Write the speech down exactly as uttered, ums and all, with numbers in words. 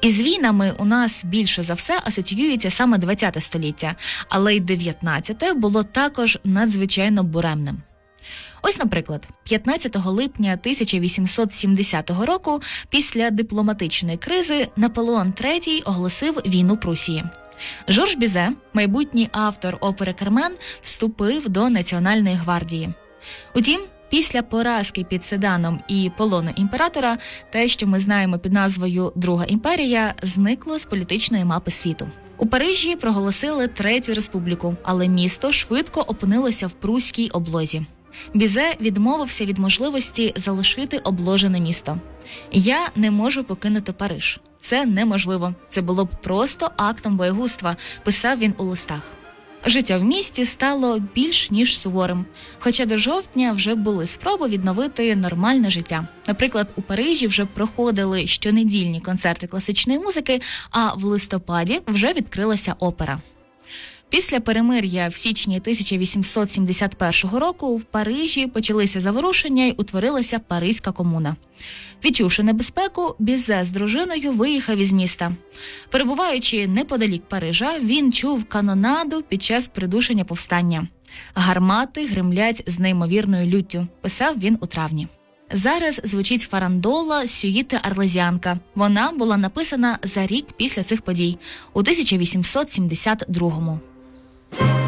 Із війнами у нас більше за все асоціюється саме ХХ століття, але й дев'ятнадцяте було також надзвичайно буремним. Ось, наприклад, п'ятнадцятого липня тисяча вісімсот сімдесятого року після дипломатичної кризи Наполеон третій оголосив війну Прусії. Жорж Бізе, майбутній автор опери «Кармен», вступив до Національної гвардії. Утім, після поразки під Седаном і полону імператора, те, що ми знаємо під назвою «Друга імперія», зникло з політичної мапи світу. У Парижі проголосили Третю республіку, але місто швидко опинилося в пруській облозі. Бізе відмовився від можливості залишити обложене місто. «Я не можу покинути Париж. Це неможливо. Це було б просто актом боягузтва», – писав він у листах. Життя в місті стало більш ніж суворим, хоча до жовтня вже були спроби відновити нормальне життя. Наприклад, у Парижі вже проходили щонедільні концерти класичної музики, а в листопаді вже відкрилася опера. Після перемир'я в січні тисяча вісімсот сімдесят першого року в Парижі почалися заворушення й утворилася Паризька комуна. Відчувши небезпеку, Бізе з дружиною виїхав із міста. Перебуваючи неподалік Парижа, він чув канонаду під час придушення повстання. «Гармати гримлять з неймовірною люттю», – писав він у травні. Зараз звучить фарандола сюїти «Арлезіанка». Вона була написана за рік після цих подій, у тисяча вісімсот сімдесят другому.